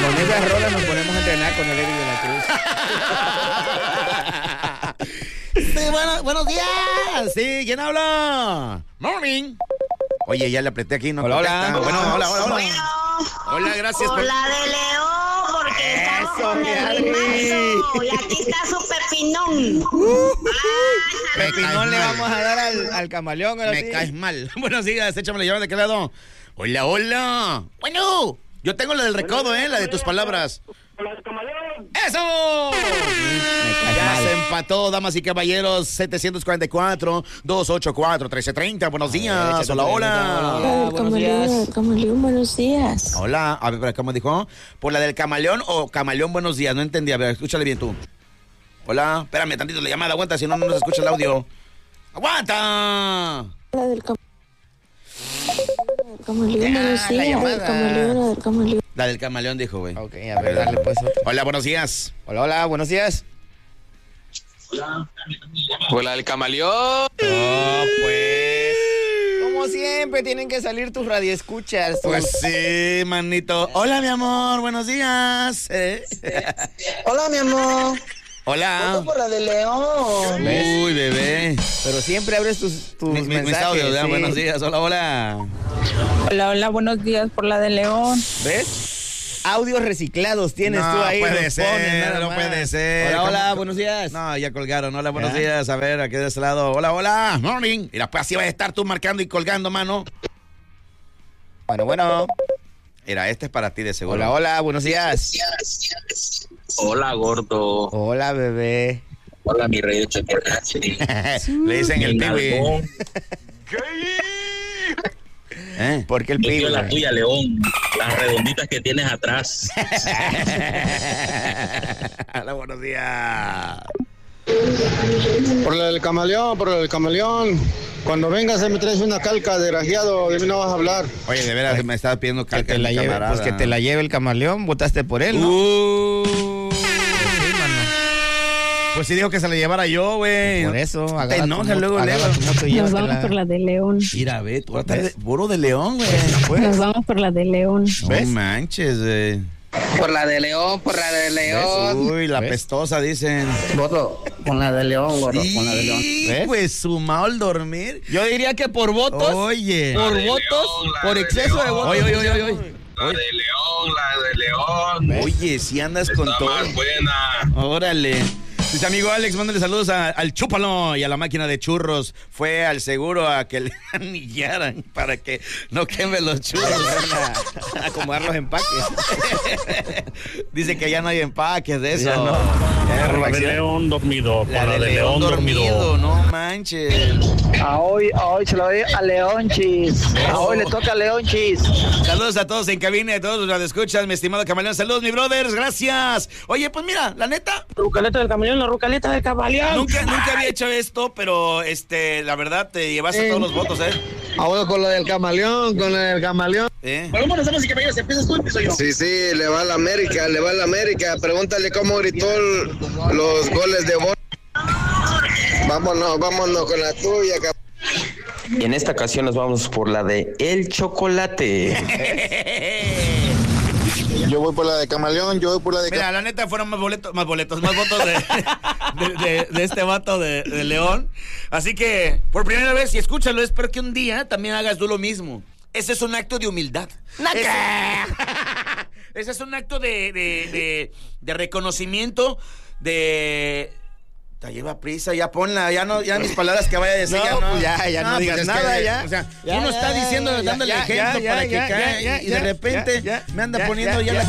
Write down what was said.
Con esas rolas nos ponemos a entrenar con el Eric de la Cruz. Sí, buenos días. Sí, ¿quién habla? Morning. Oye, ya le apreté aquí, ¿no? Hola, contesta. Bueno, hola. Bueno, Hola, gracias por la de León, porque estamos con el rimazo. Y aquí está su Pepinón. Pepinón le vamos a dar al camaleón. Me caes mal. Buenos días, échame la llave de qué lado. Hola. Bueno, yo tengo la del recodo, la de tus palabras. La del camaleón. ¡Eso! Ya se empató, damas y caballeros. 744-284-1330. Buenos días. Hola. Buenos días. Camaleón, buenos días. Hola. A ver, ¿cómo dijo? ¿Por la del camaleón o camaleón buenos días? No entendí. A ver, escúchale bien tú. Hola. Espérame tantito la llamada. Aguanta, si no, no nos escucha el audio. ¡Aguanta! La del camaleón, buenos días. La del camaleón dijo, güey. Ok, a ver, dale pues. Hola, buenos días. Hola, buenos días. Hola, el camaleón. Oh, pues. Como siempre, tienen que salir tus radioescuchas. Pues sí, manito. Hola, mi amor, buenos días. Hola, mi amor. Hola. Voto por la de León. Uy, bebé. Pero siempre abres tus Mis mensajes. audios, sí. buenos días. Hola. Hola, buenos días por la de León. ¿Ves? Audios reciclados tienes No tú ahí. puede los ser, pones, nada no más. puede ser. Hola, ¿Cómo? buenos días. No, ya colgaron. Hola, buenos ¿Ya? días. A ver, aquí de este lado. Hola. Morning. Y después así vas a estar tú marcando y colgando, mano. Bueno. Mira, este es para ti de seguro. Hola, buenos días. Hola, gordo. Hola, bebé. Hola, mi rey de chocolate. Le dicen el piwi. Porque el Yo quiero piwi. la tuya, León. Las redonditas que tienes atrás. Hola, buenos días. Por la del camaleón. Cuando vengas me traes una calca de grajeado, de mí no vas a hablar. Oye, de veras me estaba pidiendo Que calca te la mi lleve, camarada. pues que te la lleve el camaleón. Votaste por él, ¿no? Sí, mano. Pues sí dijo que se la llevara yo, güey. Por eso, te enojas luego. Nos vamos por la de León. Mira, ve, tú de puro de León, güey. Nos vamos por la de León. No manches, güey. Por la de León. Uy, la ¿Ves? pestosa, dicen. Voto con la de León, gordo, con la de León. ¿Ves? Pues su mal dormir. Yo diría que por votos. Oye. Por de votos. León, la Por de exceso de León. votos. Oye. La de León. Oye, si andas con Está todo. más buena. Órale. Dice amigo Alex, mándale saludos al Chúpalo y a la máquina de churros. Fue al seguro a que le anillaran para que no quemen los churros. A acomodar los empaques. Dice que ya no hay empaques de eso. Ya no. Por la de León dormido. La de León dormido, no manches. A hoy se lo doy a León Chis. A hoy le toca a León Chis. Saludos a todos en cabina, a todos los que escuchan, mi estimado camaleón. Saludos, mi brothers, gracias. Oye, pues mira, la neta, Rucaleta del camaleón, la rucaleta del camaleón. nunca había hecho esto, pero la verdad te llevaste todos los votos, Ahora con la del camaleón, Vámonos, damas y caballeros, empiezas tú, empiezo yo. Sí, le va a la América. Pregúntale cómo gritó los goles de Borja. Vámonos con la tuya, Y en esta ocasión nos vamos por la de El Chocolate. Yo voy por la de camaleón, Mira, la neta fueron más votos de este vato de León. Así que, por primera vez, y escúchalo, espero que un día también hagas tú lo mismo. Ese es un acto de humildad. Ese es un acto de reconocimiento, de... Te lleva prisa, ya ponla, ya mis palabras que vaya a decir, No, ya no digas pues es nada, que, ya. O sea, Ya, uno está diciendo, dándole ejemplo para que caiga, y de repente me anda poniendo ya la